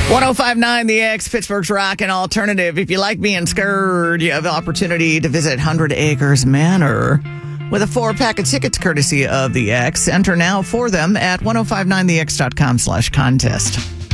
1059 The X, Pittsburgh's Rockin' Alternative. If you like being scared, you have the opportunity to visit 100 Acres Manor with a 4-pack of tickets courtesy of The X. Enter now for them at 1059thex.com/contest.